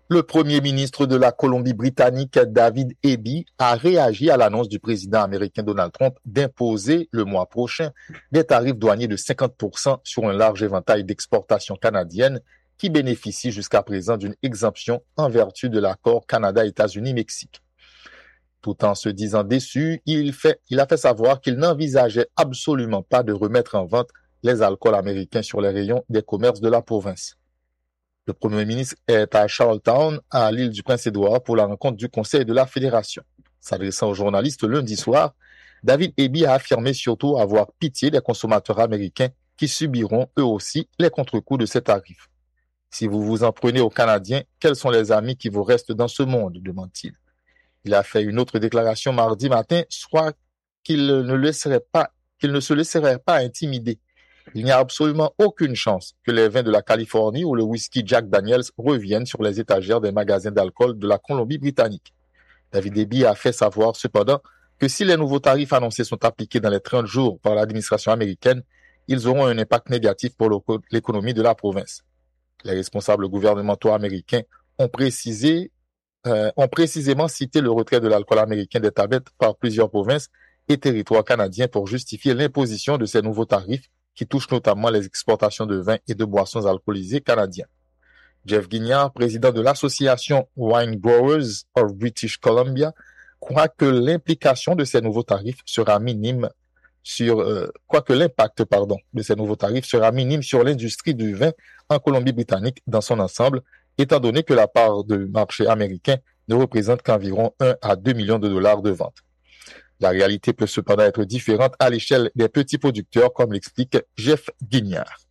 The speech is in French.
Le Premier ministre de la Colombie-Britannique, David Eby, a réagi à l'annonce du président américain Donald Trump d'imposer le mois prochain des tarifs douaniers de 50% sur un large éventail d'exportations canadiennes qui bénéficient jusqu'à présent d'une exemption en vertu de l'accord Canada-États-Unis-Mexique. Tout en se disant déçu, il a fait savoir qu'il n'envisageait absolument pas de remettre en vente les alcools américains sur les rayons des commerces de la province. Le Premier ministre est à Charlottetown, à l'île du Prince-Édouard, pour la rencontre du Conseil de la Fédération. S'adressant aux journalistes lundi soir, David Eby a affirmé surtout avoir pitié des consommateurs américains qui subiront eux aussi les contre-coups de ces tarifs. Si vous vous en prenez aux Canadiens, quels sont les amis qui vous restent dans ce monde, demande-t-il. Il a fait une autre déclaration mardi matin, soit qu'il ne se laisserait pas intimider. Il n'y a absolument aucune chance que les vins de la Californie ou le whisky Jack Daniels reviennent sur les étagères des magasins d'alcool de la Colombie-Britannique. David Eby a fait savoir cependant que si les nouveaux tarifs annoncés sont appliqués dans les 30 jours par l'administration américaine, ils auront un impact négatif pour l'économie de la province. Les responsables gouvernementaux américains ont précisément cité le retrait de l'alcool américain des tablettes par plusieurs provinces et territoires canadiens pour justifier l'imposition de ces nouveaux tarifs qui touchent notamment les exportations de vins et de boissons alcoolisées canadiens. Jeff Guignard, président de l'association Wine Growers of British Columbia, croit que l'impact de ces nouveaux tarifs sera minime sur l'industrie du vin en Colombie-Britannique dans son ensemble, étant donné que la part du marché américain ne représente qu'environ 1 à 2 millions de dollars de vente. La réalité peut cependant être différente à l'échelle des petits producteurs, comme l'explique Jeff Guignard.